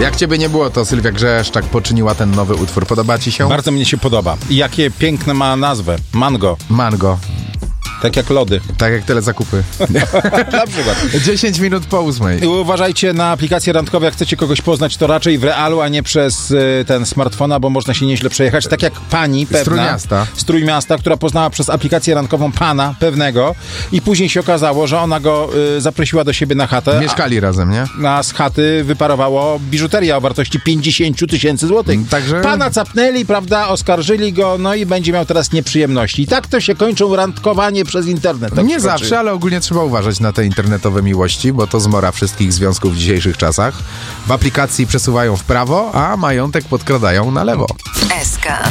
Jak ciebie nie było, to Sylwia Grzeszczak poczyniła ten nowy utwór. Podoba ci się? Bardzo mnie się podoba. I jakie piękne ma nazwę. Mango. Mango. Tak jak lody. Tak jak telezakupy. Na przykład. 10 minut po 8. Uważajcie na aplikacje randkowe, jak chcecie kogoś poznać, to raczej w realu, a nie przez ten smartfona, bo można się nieźle przejechać. Tak jak pani pewna z Trójmiasta, która poznała przez aplikację randkową pana pewnego i później się okazało, że ona go zaprosiła do siebie na chatę. Mieszkali razem, nie? A z chaty wyparowało biżuteria o wartości 50 000 złotych. Także... Pana capnęli, prawda, oskarżyli go, no i będzie miał teraz nieprzyjemności. I tak to się kończą randkowanie przez internet. Tak nie zawsze, ale ogólnie trzeba uważać na te internetowe miłości, bo to zmora wszystkich związków w dzisiejszych czasach. W aplikacji przesuwają w prawo, a majątek podkradają na lewo. SK.